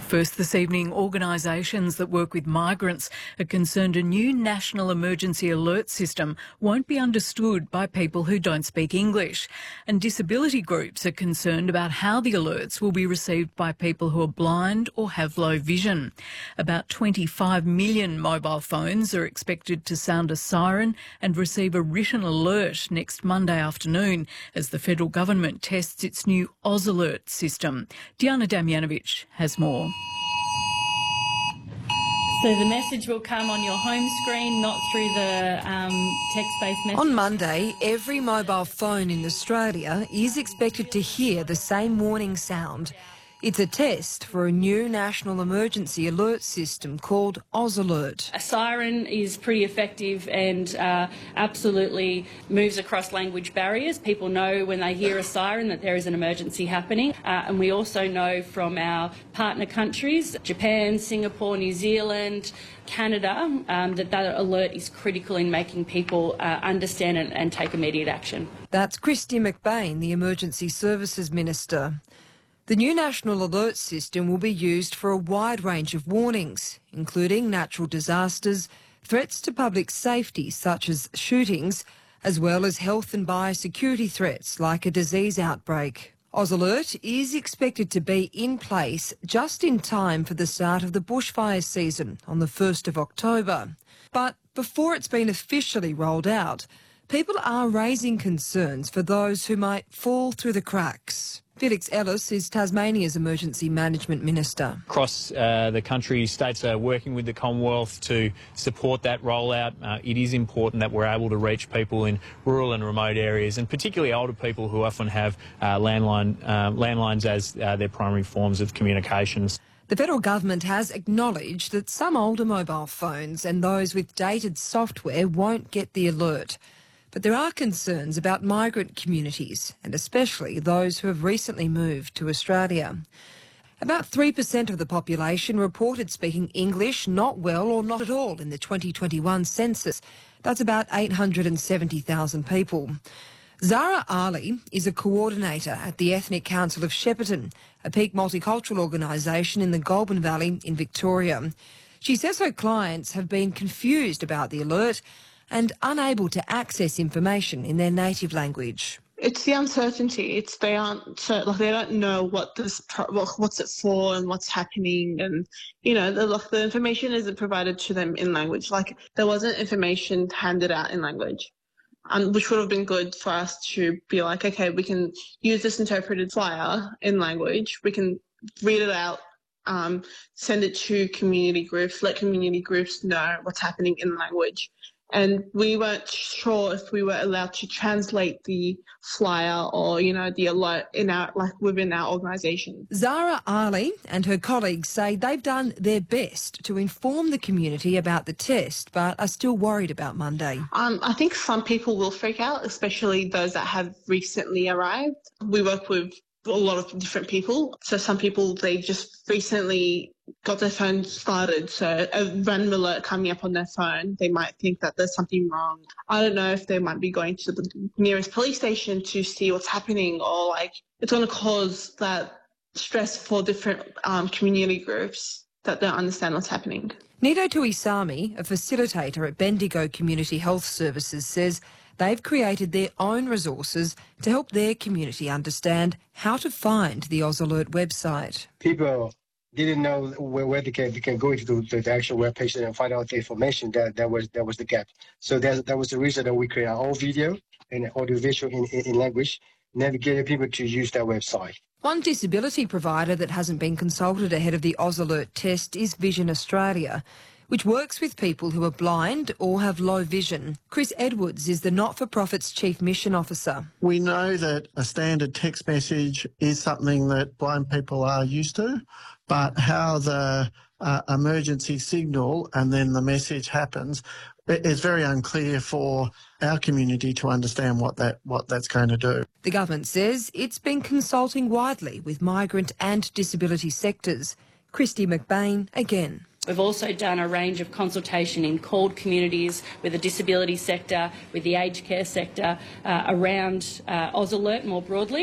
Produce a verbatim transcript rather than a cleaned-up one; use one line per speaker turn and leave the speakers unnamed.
First this evening, organisations that work with migrants are concerned a new national emergency alert system won't be understood by people who don't speak English. And disability groups are concerned about how the alerts will be received by people who are blind or have low vision. About twenty-five million mobile phones are expected to sound a siren and receive a written alert next Monday afternoon as the federal government tests its new Oz Alert system. Diana Damjanovic has more.
So the message will come on your home screen, not through the um, text-based message.
On Monday, every mobile phone in Australia is expected to hear the same warning sound. It's a test for a new national emergency alert system called Oz Alert.
A siren is pretty effective and uh, absolutely moves across language barriers. People know when they hear a siren that there is an emergency happening. Uh, and we also know from our partner countries, Japan, Singapore, New Zealand, Canada, um, that that alert is critical in making people uh, understand and, and take immediate action.
That's Kristy McBain, the Emergency Services Minister. The new national alert system will be used for a wide range of warnings, including natural disasters, threats to public safety such as shootings, as well as health and biosecurity threats like a disease outbreak. Oz Alert is expected to be in place just in time for the start of the bushfire season on the first of October. But before it's been officially rolled out, people are raising concerns for those who might fall through the cracks. Felix Ellis is Tasmania's Emergency Management Minister.
Across uh, the country, states are working with the Commonwealth to support that rollout. Uh, it is important that we're able to reach people in rural and remote areas, and particularly older people who often have uh, landline, uh, landlines as uh, their primary forms of communications.
The federal government has acknowledged that some older mobile phones and those with dated software won't get the alert. But there are concerns about migrant communities, and especially those who have recently moved to Australia. About three percent of the population reported speaking English not well or not at all in the twenty twenty-one census. That's about eight hundred seventy thousand people. Zara Ali is a coordinator at the Ethnic Council of Shepparton, a peak multicultural organisation in the Goulburn Valley in Victoria. She says her clients have been confused about the alert and unable to access information in their native language.
It's the uncertainty. It's they aren't so, like they don't know what this what's it for and what's happening, and you know the like the information isn't provided to them in language. Like there wasn't information handed out in language, and which would have been good for us to be like, okay, we can use this interpreted flyer in language. We can read it out. Um, send it to community groups. Let community groups know what's happening in language. And we weren't sure if we were allowed to translate the flyer or, you know, the alert in our, like within our organisation.
Zara Ali and her colleagues say they've done their best to inform the community about the test, but are still worried about Monday.
Um, I think some people will freak out, especially those that have recently arrived. We work with a lot of different people. So some people, they just recently got their phone started. So a random alert coming up on their phone, they might think that there's something wrong. I don't know if they might be going to the nearest police station to see what's happening, or like it's going to cause that stress for different um, community groups that don't understand what's happening.
Nido Tuisami, a facilitator at Bendigo Community Health Services, says they've created their own resources to help their community understand how to find the Oz Alert website.
People didn't know where, where they can they can go into the, the actual webpage and find out the information. That that was that was the gap. So that that was the reason that we created our own video and audio visual in, in, in language, navigating people to use that website.
One disability provider that hasn't been consulted ahead of the Oz Alert test is Vision Australia, which works with people who are blind or have low vision. Chris Edwards is the not-for-profit's Chief Mission Officer.
We know that a standard text message is something that blind people are used to, but how the uh, emergency signal and then the message happens, it's very unclear for our community to understand what that what that's going to do.
The government says it's been consulting widely with migrant and disability sectors. Kristy McBain again.
We've also done a range of consultation in called communities with the disability sector, with the aged care sector, uh, around uh, Oz Alert more broadly.